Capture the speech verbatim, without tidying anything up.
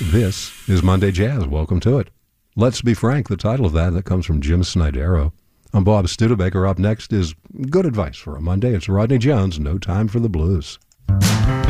This is Monday Jazz. Welcome to it. Let's Be Frank, the title of that, that comes from Jim Snydero. I'm Bob Studebaker. Up next is Good Advice for a Monday. It's Rodney Jones, No Time for the Blues.